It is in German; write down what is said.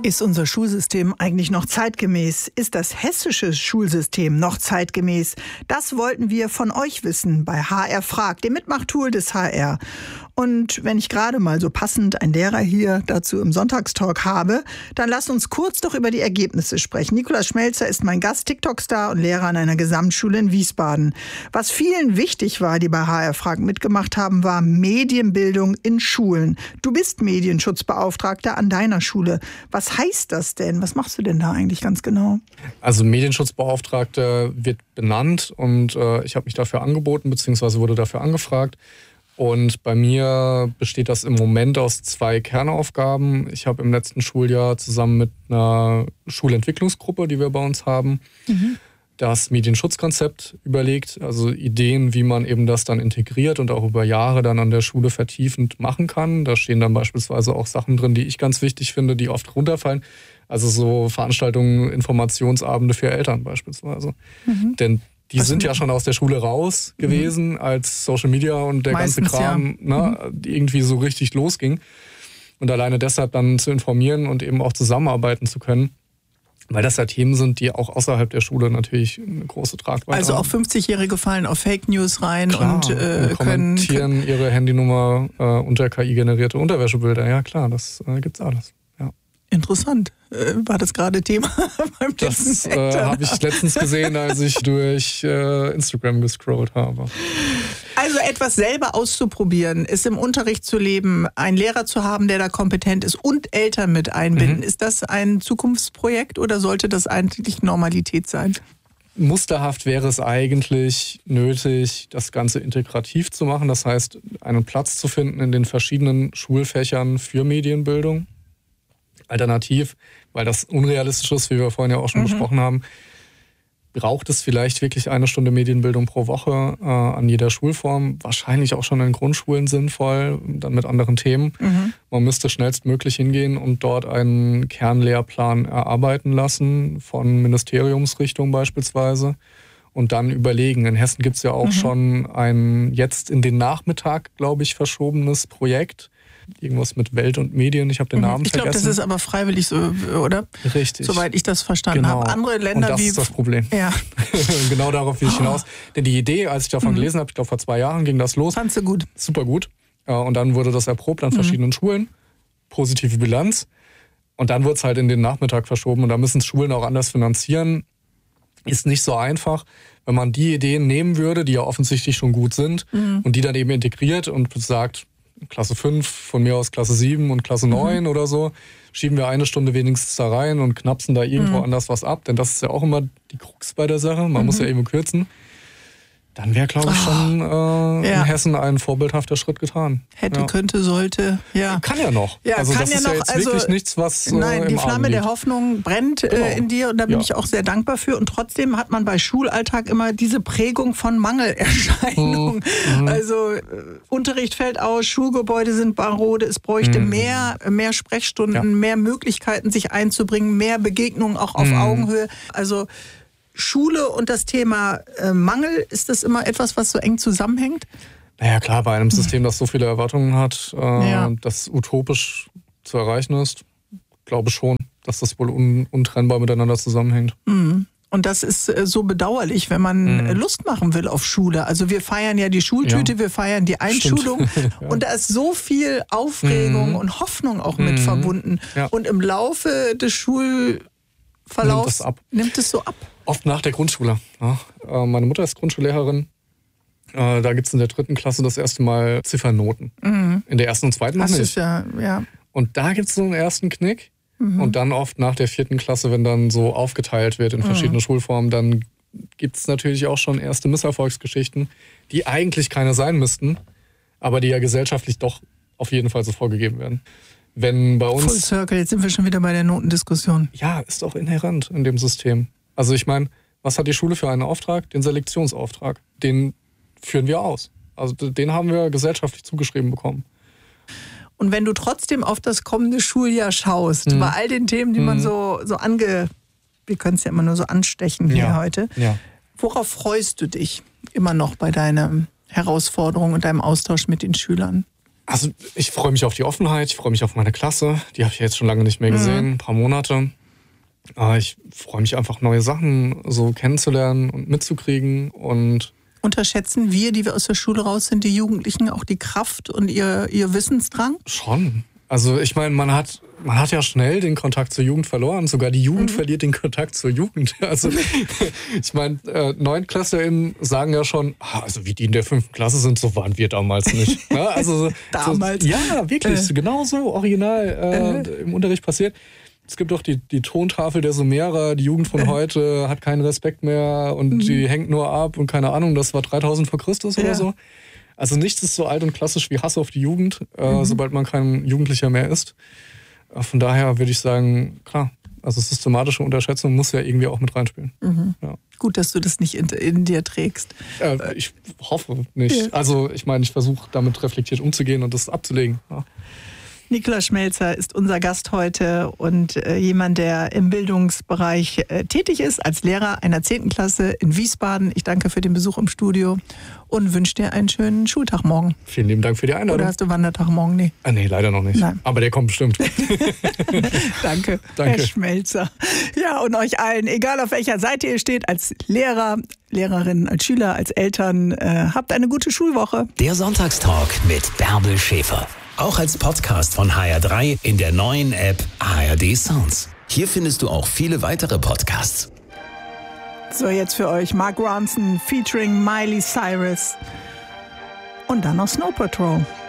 Ist unser Schulsystem eigentlich noch zeitgemäß? Ist das hessische Schulsystem noch zeitgemäß? Das wollten wir von euch wissen bei HR Fragt, dem Mitmachtool des HR. Und wenn ich gerade mal so passend einen Lehrer hier dazu im Sonntagstalk habe, dann lasst uns kurz doch über die Ergebnisse sprechen. Nikolaus Schmelzer ist mein Gast, TikTok-Star und Lehrer an einer Gesamtschule in Wiesbaden. Was vielen wichtig war, die bei HR Fragt mitgemacht haben, war Medienbildung in Schulen. Du bist Medienschutzbeauftragter an deiner Schule. Was heißt das denn? Was machst du denn da eigentlich ganz genau? Also Medienschutzbeauftragter wird benannt und ich habe mich dafür angeboten bzw. wurde dafür angefragt. Und bei mir besteht das im Moment aus 2 Kernaufgaben. Ich habe im letzten Schuljahr zusammen mit einer Schulentwicklungsgruppe, die wir bei uns haben, das Medienschutzkonzept überlegt. Also Ideen, wie man eben das dann integriert und auch über Jahre dann an der Schule vertiefend machen kann. Da stehen dann beispielsweise auch Sachen drin, die ich ganz wichtig finde, die oft runterfallen. Also so Veranstaltungen, Informationsabende für Eltern beispielsweise. Denn die sind ja schon aus der Schule raus gewesen, als Social Media und der ganze Kram irgendwie so richtig losging. Und alleine deshalb dann zu informieren und eben auch zusammenarbeiten zu können, weil das ja Themen sind, die auch außerhalb der Schule natürlich eine große Tragweite haben. Also auch 50-Jährige fallen auf Fake News rein. Klar, und kommentieren ihre Handynummer unter KI-generierte Unterwäschebilder. Ja klar, das gibt's alles. Interessant. War das gerade Thema beim Das habe ich letztens gesehen, als ich durch Instagram gescrollt habe. Also etwas selber auszuprobieren, es im Unterricht zu leben, einen Lehrer zu haben, der da kompetent ist und Eltern mit einbinden. Ist das ein Zukunftsprojekt oder sollte das eigentlich Normalität sein? Musterhaft wäre es eigentlich nötig, das Ganze integrativ zu machen. Das heißt, einen Platz zu finden in den verschiedenen Schulfächern für Medienbildung. Alternativ, weil das unrealistisch ist, wie wir vorhin ja auch schon besprochen haben, braucht es vielleicht wirklich 1 Stunde Medienbildung pro Woche an jeder Schulform. Wahrscheinlich auch schon in Grundschulen sinnvoll, dann mit anderen Themen. Man müsste schnellstmöglich hingehen und dort einen Kernlehrplan erarbeiten lassen, von Ministeriumsrichtung beispielsweise. Und dann überlegen. In Hessen gibt es ja auch schon ein jetzt in den Nachmittag, glaube ich, verschobenes Projekt. Irgendwas mit Welt und Medien, ich habe den Namen vergessen. Ich glaube, das ist aber freiwillig so, oder? Richtig. Soweit ich das verstanden habe. Andere Länder und das ist das Problem. Ja. Genau darauf will ich hinaus. Denn die Idee, als ich davon gelesen habe, ich glaube vor 2 Jahren ging das los. Fandst du gut? Super gut. Und dann wurde das erprobt an verschiedenen Schulen. Positive Bilanz. Und dann wurde es halt in den Nachmittag verschoben. Und da müssen Schulen auch anders finanzieren. Ist nicht so einfach, wenn man die Ideen nehmen würde, die ja offensichtlich schon gut sind, und die dann eben integriert und sagt, Klasse 5, von mir aus Klasse 7 und Klasse 9 oder so, schieben wir 1 Stunde wenigstens da rein und knapsen da irgendwo anders was ab, denn das ist ja auch immer die Krux bei der Sache, man muss ja eben kürzen. Dann wäre, glaube ich, schon in Hessen ein vorbildhafter Schritt getan. Hätte, könnte, sollte, Kann ja noch. Ja, also kann das ja ist noch, ja jetzt also, wirklich nichts, was nein, die im Flamme Argen liegt. der Hoffnung brennt in dir und da bin ich auch sehr dankbar für. Und trotzdem hat man bei Schulalltag immer diese Prägung von Mangelerscheinungen. Also Unterricht fällt aus, Schulgebäude sind marode, es bräuchte mehr Sprechstunden, mehr Möglichkeiten, sich einzubringen, mehr Begegnungen auch auf Augenhöhe. Also Schule und das Thema Mangel, ist das immer etwas, was so eng zusammenhängt? Naja, klar, bei einem System, das so viele Erwartungen hat, das utopisch zu erreichen ist, glaube schon, dass das wohl untrennbar miteinander zusammenhängt. Und das ist so bedauerlich, wenn man Lust machen will auf Schule. Also wir feiern ja die Schultüte, wir feiern die Einschulung. Und da ist so viel Aufregung und Hoffnung auch mit verbunden. Ja. Und im Laufe des Schulverlaufs nimmt es so ab. Oft nach der Grundschule. Ja. Meine Mutter ist Grundschullehrerin. Da gibt es in der 3. Klasse das erste Mal Ziffernoten. In der 1. und 2. noch nicht. Ja. Und da gibt es so einen ersten Knick. Und dann oft nach der 4. Klasse, wenn dann so aufgeteilt wird in verschiedene Schulformen, dann gibt es natürlich auch schon erste Misserfolgsgeschichten, die eigentlich keine sein müssten, aber die ja gesellschaftlich doch auf jeden Fall so vorgegeben werden. Wenn bei uns Full Circle, jetzt sind wir schon wieder bei der Notendiskussion. Ja, ist auch inhärent in dem System. Also ich meine, was hat die Schule für einen Auftrag? Den Selektionsauftrag. Den führen wir aus. Also den haben wir gesellschaftlich zugeschrieben bekommen. Und wenn du trotzdem auf das kommende Schuljahr schaust, bei all den Themen, die man so wir können es ja immer nur so anstechen hier heute, worauf freust du dich immer noch bei deiner Herausforderung und deinem Austausch mit den Schülern? Also ich freue mich auf die Offenheit, ich freue mich auf meine Klasse. Die habe ich jetzt schon lange nicht mehr gesehen, ein paar Monate. Ich freue mich einfach, neue Sachen so kennenzulernen und mitzukriegen. Und unterschätzen wir, die wir aus der Schule raus sind, die Jugendlichen auch die Kraft und ihr Wissensdrang? Schon. Also ich meine, man hat ja schnell den Kontakt zur Jugend verloren. Sogar die Jugend verliert den Kontakt zur Jugend. Also ich meine, NeunklässlerInnen sagen ja schon, also wie die in der 5. Klasse sind, so waren wir damals nicht. Ja, also damals? So, ja, wirklich. Genau so, original im Unterricht passiert. Es gibt auch die Tontafel der Sumerer, die Jugend von heute hat keinen Respekt mehr und die hängt nur ab und keine Ahnung, das war 3000 vor Christus oder so. Also nichts ist so alt und klassisch wie Hass auf die Jugend, sobald man kein Jugendlicher mehr ist. Von daher würde ich sagen, klar, also systematische Unterschätzung muss ja irgendwie auch mit reinspielen. Ja. Gut, dass du das nicht in dir trägst. Ich hoffe nicht. Ja. Also ich meine, ich versuche damit reflektiert umzugehen und das abzulegen. Ja. Niklas Schmelzer ist unser Gast heute und jemand, der im Bildungsbereich tätig ist, als Lehrer einer 10. Klasse in Wiesbaden. Ich danke für den Besuch im Studio und wünsche dir einen schönen Schultag morgen. Vielen lieben Dank für die Einladung. Oder hast du Wandertag morgen? Nee. Nee, leider noch nicht. Nein. Aber der kommt bestimmt. Danke, Herr Schmelzer. Ja, und euch allen, egal auf welcher Seite ihr steht, als Lehrer, Lehrerinnen, als Schüler, als Eltern, habt eine gute Schulwoche. Der Sonntagstalk mit Bärbel Schäfer. Auch als Podcast von HR3 in der neuen App ARD Sounds. Hier findest du auch viele weitere Podcasts. So, jetzt für euch Mark Ronson featuring Miley Cyrus und dann noch Snow Patrol.